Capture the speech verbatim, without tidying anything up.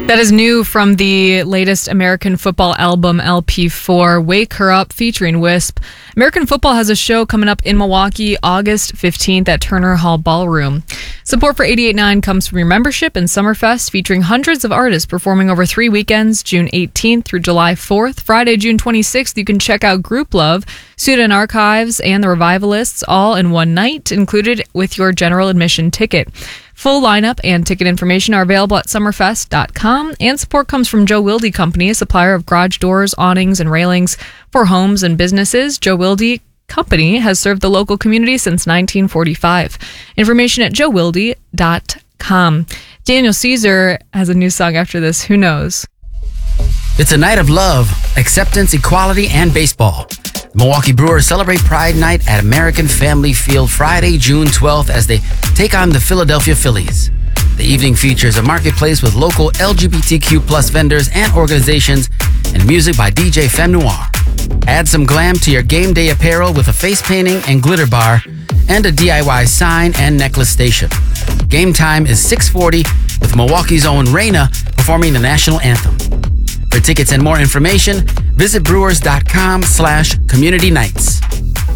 That is new from the latest American football album, L P four, Wake Her Up, featuring Wisp. American football has a show coming up in Milwaukee August fifteenth at Turner Hall Ballroom. Support for eighty-eight point nine comes from your membership in Summerfest, featuring hundreds of artists performing over three weekends, June eighteenth through July fourth. Friday, June twenty-sixth, you can check out Group Love, Student Archives, and the Revivalists all in one night, included with your general admission ticket. Full lineup and ticket information are available at summerfest dot com, and support comes from Joe Wilde Company, a supplier of garage doors, awnings, and railings for homes and businesses. Joe Wilde Company has served the local community since nineteen forty-five. Information at joe wilde dot com. Daniel Caesar has a new song after this. Who knows? It's a night of love, acceptance, equality, and baseball. The Milwaukee Brewers celebrate Pride Night at American Family Field Friday, June twelfth, as they take on the Philadelphia Phillies. The evening features a marketplace with local L G B T Q plus vendors and organizations, and music by D J Femme Noir. Add some glam to your game day apparel with a face painting and glitter bar, and a D I Y sign and necklace station. Game time is six forty, with Milwaukee's own Raina performing the national anthem. For tickets and more information, visit brewers dot com slash community nights.